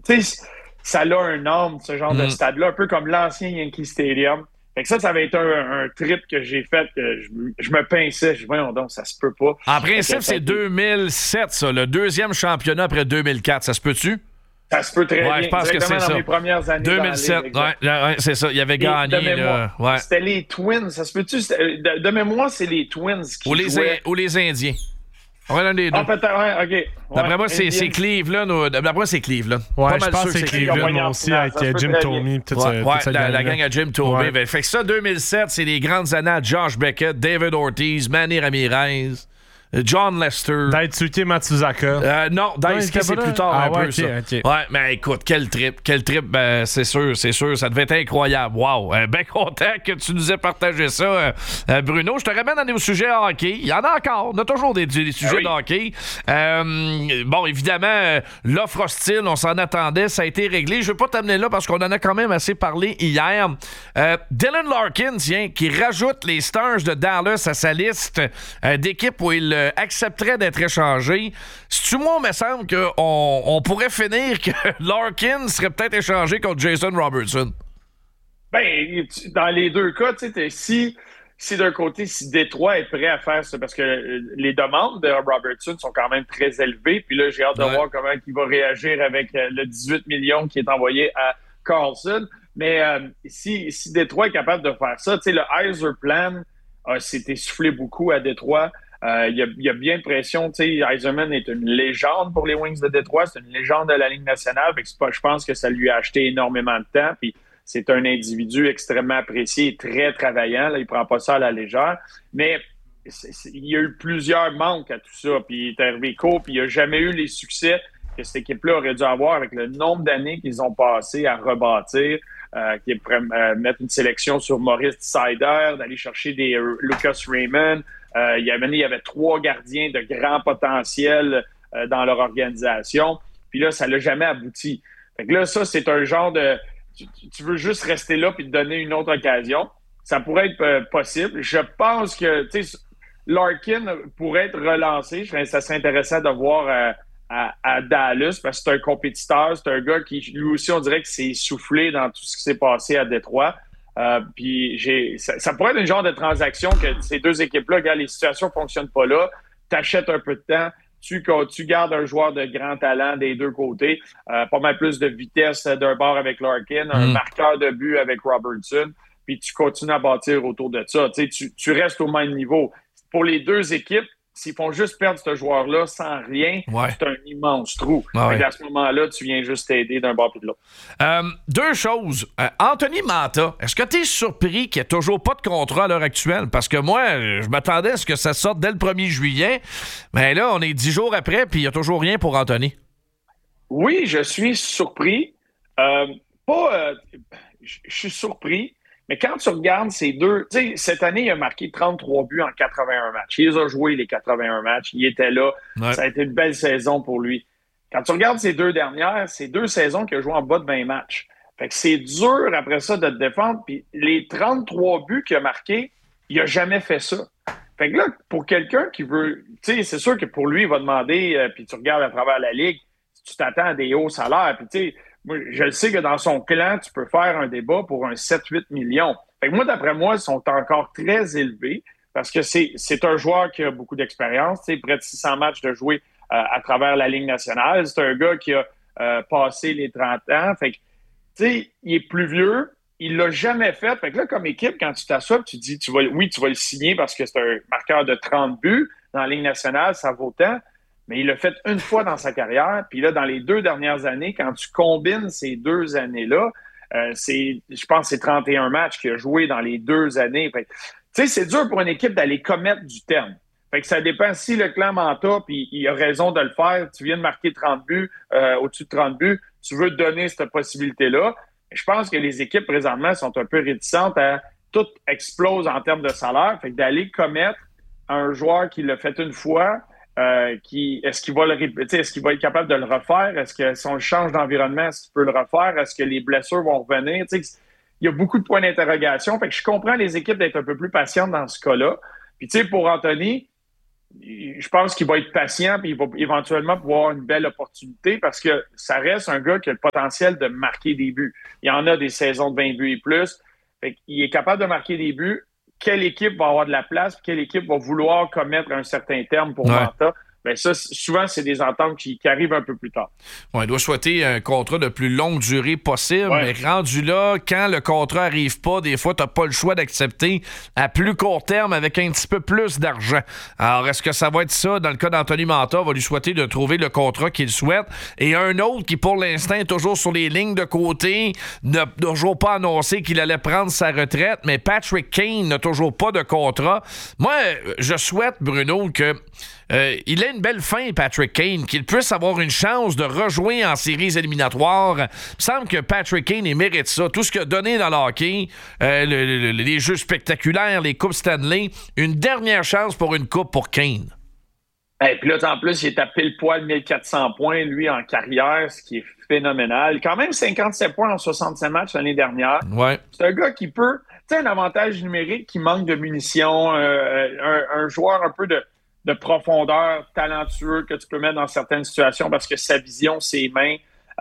tu sais, ça a un nom, ce genre de stade-là, un peu comme l'ancien Yankee Stadium. Fait que ça avait été un trip que j'ai fait, que je me pinçais. Je dis, voyons donc, ça se peut pas. En principe, c'est 2007, ça, le deuxième championnat après 2004. Ça se peut-tu? Ça se peut très bien. Je pense que c'est dans ça. mes premières années 2007, ouais, c'est ça. Il avait gagné. Mémoire, c'était les Twins. Ça se peut-tu? De mémoire, c'est les Twins qui jouaient. Ou les Indiens. Ouais, l'un des deux. En fait, OK. D'après moi, c'est Cleveland. D'après moi, c'est Cleveland. Ouais, je pense que c'est Cleveland aussi, avec Jim Thome. La gang à Jim Thome. Ouais. Fait que ça, 2007, c'est les grandes années à Josh Beckett, David Ortiz, Manny Ramirez, John Lester. Daisuke Matsuzaka. Non, Daisuke, c'est plus tard un peu, ça. Okay. Ouais, mais écoute, quel trip. Ben, c'est sûr, ça devait être incroyable. Wow, bien content que tu nous aies partagé ça, Bruno. Je te ramène au sujet hockey. Il y en a encore. On a toujours des sujets de hockey. Bon, évidemment, l'offre hostile, on s'en attendait. Ça a été réglé. Je ne veux pas t'amener là parce qu'on en a quand même assez parlé hier. Dylan Larkin, tiens, qui rajoute les Stars de Dallas à sa liste d'équipes où il accepterait d'être échangé. Si tu moi, il me semble qu'on pourrait finir que Larkin serait peut-être échangé contre Jason Robertson. Ben, dans les deux cas, tu sais, si d'un côté, si Détroit est prêt à faire ça, parce que les demandes de Robertson sont quand même très élevées, puis là, j'ai hâte de voir comment il va réagir avec le 18 millions qui est envoyé à Carlson. Mais si Détroit est capable de faire ça, tu sais, le Heiser Plan s'est essoufflé beaucoup à Détroit. Il y a bien de pression. Tu sais, Yzerman est une légende pour les Wings de Détroit. C'est une légende de la Ligue nationale. Fait que je pense que ça lui a acheté énormément de temps. Puis c'est un individu extrêmement apprécié et très travaillant. Là, il prend pas ça à la légère. Mais il y a eu plusieurs manques à tout ça. Puis il est arrivé court. Puis il n'y a jamais eu les succès que cette équipe-là aurait dû avoir avec le nombre d'années qu'ils ont passé à rebâtir. Qui pourrait mettre une sélection sur Maurice Sider, d'aller chercher des Lucas Raymond. Il y avait 3 gardiens de grand potentiel dans leur organisation. Puis là, ça l'a jamais abouti. Fait que là, ça, c'est un genre de... Tu veux juste rester là puis te donner une autre occasion. Ça pourrait être possible. Je pense que, tu sais, Larkin pourrait être relancé. Ça serait intéressant de voir à Dallas parce que c'est un compétiteur. C'est un gars qui, lui aussi, on dirait que s'est essoufflé dans tout ce qui s'est passé à Détroit. Puis ça pourrait être une genre de transaction que ces deux équipes-là, regarde, les situations ne fonctionnent pas là, t'achètes un peu de temps, tu gardes un joueur de grand talent des deux côtés, pas mal plus de vitesse d'un bord avec Larkin, un marqueur de but avec Robertson, puis tu continues à bâtir autour de ça. Tu restes au même niveau. Pour les deux équipes, s'ils font juste perdre ce joueur-là sans rien, c'est un immense trou. À ce moment-là, tu viens juste t'aider d'un bord puis de l'autre. Deux choses. Anthony Mantha, est-ce que tu es surpris qu'il n'y ait toujours pas de contrat à l'heure actuelle? Parce que moi, je m'attendais à ce que ça sorte dès le 1er juillet. Mais là, on est 10 jours après puis il n'y a toujours rien pour Anthony. Oui, je suis surpris. Je suis surpris. Mais quand tu regardes ces deux... Tu sais, cette année, il a marqué 33 buts en 81 matchs. Il les a joués, les 81 matchs. Il était là. Ouais. Ça a été une belle saison pour lui. Quand tu regardes ces deux dernières, c'est 2 saisons qu'il a joué en bas de 20 matchs. Fait que c'est dur, après ça, de te défendre. Puis les 33 buts qu'il a marqués, il n'a jamais fait ça. Fait que là, pour quelqu'un qui veut... Tu sais, c'est sûr que pour lui, il va demander... puis tu regardes à travers la Ligue, tu t'attends à des hauts salaires. Puis tu sais... Moi, je le sais que dans son clan, tu peux faire un débat pour un 7-8 millions. Fait que moi, d'après moi, ils sont encore très élevés parce que c'est un joueur qui a beaucoup d'expérience, près de 600 matchs de jouer à travers la Ligue nationale. C'est un gars qui a passé les 30 ans. Fait que, tu sais, il est plus vieux. Il l'a jamais fait. Fait que là, comme équipe, quand tu t'assois, tu dis, tu vas le signer parce que c'est un marqueur de 30 buts. Dans la Ligue nationale, ça vaut tant. Mais il l'a fait une fois dans sa carrière. Puis là, dans les 2 dernières années, quand tu combines ces 2 années-là, je pense que c'est 31 matchs qu'il a joué dans les 2 années. Tu sais, c'est dur pour une équipe d'aller commettre du terme. Fait que ça dépend si le clan Mantha, puis il a raison de le faire. Tu viens de marquer 30 buts, au-dessus de 30 buts, tu veux donner cette possibilité-là. Je pense que les équipes, présentement, sont un peu réticentes à tout explose en termes de salaire. Fait que d'aller commettre un joueur qui l'a fait une fois... est-ce qu'il va le répéter? Est-ce qu'il va être capable de le refaire? Est-ce que si on le change d'environnement, est-ce qu'il peut le refaire? Est-ce que les blessures vont revenir? Il y a beaucoup de points d'interrogation. Fait que je comprends les équipes d'être un peu plus patientes dans ce cas-là. Puis pour Anthony, je pense qu'il va être patient et il va éventuellement pouvoir avoir une belle opportunité parce que ça reste un gars qui a le potentiel de marquer des buts. Il y en a des saisons de 20 buts et plus. Fait qu'il est capable de marquer des buts. Quelle équipe va avoir de la place? Quelle équipe va vouloir commettre un certain terme pour Manta? Ben ça, souvent, c'est des ententes qui arrivent un peu plus tard. Ouais, il doit souhaiter un contrat de plus longue durée possible, mais rendu là, quand le contrat arrive pas, des fois, tu n'as pas le choix d'accepter à plus court terme avec un petit peu plus d'argent. Alors, est-ce que ça va être ça? Dans le cas d'Anthony Manta, va lui souhaiter de trouver le contrat qu'il souhaite. Et un autre qui, pour l'instant, est toujours sur les lignes de côté, n'a toujours pas annoncé qu'il allait prendre sa retraite, mais Patrick Kane n'a toujours pas de contrat. Moi, je souhaite, Bruno, que il ait une belle fin, Patrick Kane, qu'il puisse avoir une chance de rejouer en séries éliminatoires. Il me semble que Patrick Kane, il mérite ça. Tout ce qu'il a donné dans le hockey, les jeux spectaculaires, les Coupes Stanley, une dernière chance pour une coupe pour Kane. Et puis là, en plus, il est à pile poil 1400 points, lui, en carrière, ce qui est phénoménal. Quand même 57 points en 67 matchs l'année dernière. Ouais. C'est un gars qui peut... Tu sais, un avantage numérique qui manque de munitions, un joueur un peu de profondeur, talentueux que tu peux mettre dans certaines situations parce que sa vision, ses mains,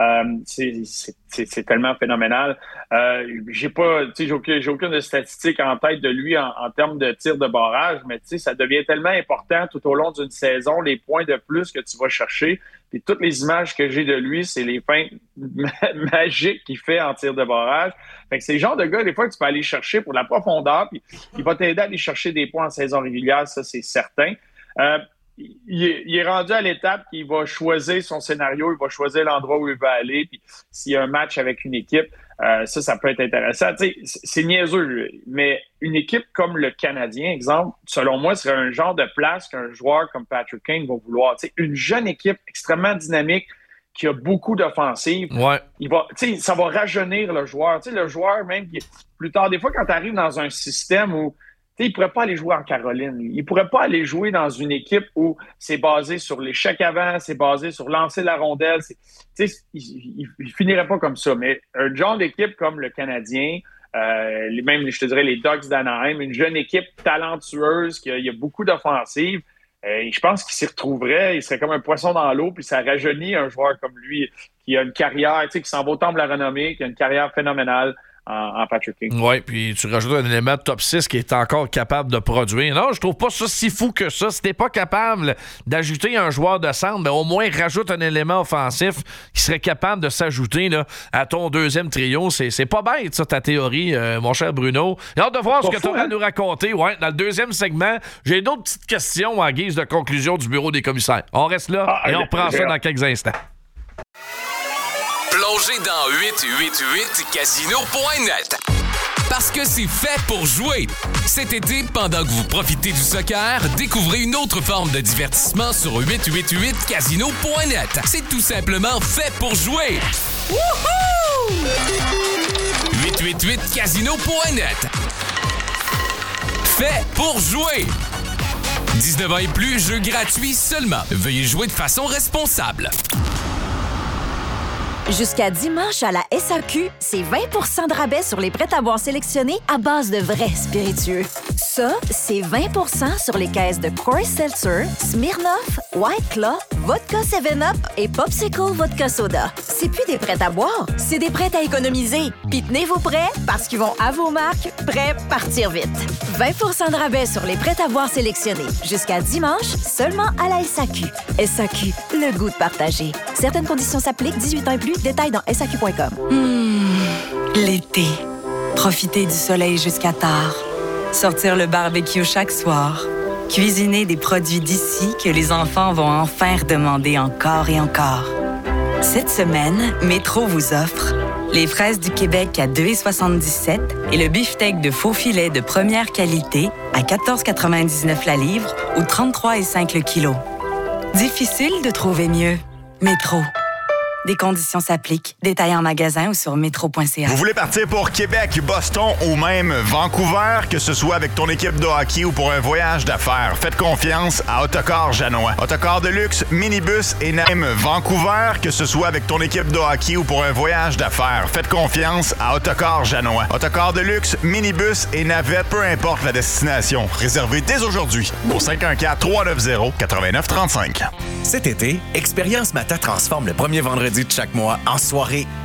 c'est tellement phénoménal. J'ai aucune statistique en tête de lui en termes de tir de barrage, mais tu sais, ça devient tellement important tout au long d'une saison, les points de plus que tu vas chercher. Puis toutes les images que j'ai de lui, c'est les feintes magiques qu'il fait en tir de barrage. Fait que c'est le genre de gars, des fois, que tu peux aller chercher pour la profondeur, puis il va t'aider à aller chercher des points en saison régulière, ça, c'est certain. Il est rendu à l'étape qu'il va choisir son scénario, il va choisir l'endroit où il va aller, puis s'il y a un match avec une équipe, ça peut être intéressant. Tu sais, c'est niaiseux, mais une équipe comme le Canadien, exemple, selon moi, serait un genre de place qu'un joueur comme Patrick Kane va vouloir. Tu sais, une jeune équipe extrêmement dynamique qui a beaucoup d'offensives, ça va rajeunir le joueur. Tu sais, le joueur, même, plus tard, des fois, quand tu arrives dans un système où il ne pourrait pas aller jouer en Caroline. Il ne pourrait pas aller jouer dans une équipe où c'est basé sur l'échec avant, c'est basé sur lancer la rondelle. Il ne finirait pas comme ça. Mais un genre d'équipe comme le Canadien, même, je te dirais, les Ducks d'Anaheim, une jeune équipe talentueuse, qui a beaucoup d'offensives, je pense qu'il s'y retrouverait. Il serait comme un poisson dans l'eau, puis ça rajeunit un joueur comme lui qui a une carrière, qui s'en va au temple de la renommée, qui a une carrière phénoménale. En Patrick Kane. Oui, puis tu rajoutes un élément de top 6 qui est encore capable de produire. Non, je trouve pas ça si fou que ça. Si t'es pas capable d'ajouter un joueur de centre, ben au moins rajoute un élément offensif qui serait capable de s'ajouter là, à ton deuxième trio. C'est pas bête, ça, ta théorie, mon cher Bruno. J'ai hâte de voir ce que tu auras à nous raconter. Ouais, dans le deuxième segment, j'ai d'autres petites questions en guise de conclusion du bureau des commissaires. On reste là et on reprend ça dans quelques instants. Plongez dans 888casino.net. Parce que c'est fait pour jouer. Cet été, pendant que vous profitez du soccer, découvrez une autre forme de divertissement sur 888casino.net. C'est tout simplement fait pour jouer. Wouhou! 888casino.net. Fait pour jouer. 19 ans et plus, jeux gratuits seulement. Veuillez jouer de façon responsable. Jusqu'à dimanche à la SAQ, c'est 20% de rabais sur les prêts-à-boire sélectionnés à base de vrais spiritueux. Ça, c'est 20% sur les caisses de Coors Seltzer, Smirnoff, White Claw, Vodka 7-Up et Popsicle Vodka Soda. C'est plus des prêts-à-boire, c'est des prêts à économiser. Puis tenez-vous prêts parce qu'ils vont à vos marques, prêts partir vite. 20% de rabais sur les prêts-à-boire sélectionnés. Jusqu'à dimanche, seulement à la SAQ. SAQ, le goût de partager. Certaines conditions s'appliquent, 18 ans et plus. Détails dans SAQ.com. L'été. Profiter du soleil jusqu'à tard. Sortir le barbecue chaque soir. Cuisiner des produits d'ici que les enfants vont enfin redemander encore et encore. Cette semaine, Métro vous offre les fraises du Québec à 2,77 et le beefsteak de faux filet de première qualité à 14,99 la livre ou 33,5 le kilo. Difficile de trouver mieux. Métro. Des conditions s'appliquent. Détails en magasin ou sur métro.ca. Vous voulez partir pour Québec, Boston ou même Vancouver, que ce soit avec ton équipe de hockey ou pour un voyage d'affaires, faites confiance à Autocar Janois. Autocar de luxe, minibus et même Vancouver, que ce soit avec ton équipe de hockey ou pour un voyage d'affaires, faites confiance à Autocar Janois. Autocar de luxe, minibus et navette, peu importe la destination. Réservez dès aujourd'hui au 514-390-8935. Cet été, Expérience Mata transforme le premier vendredi de chaque mois en soirée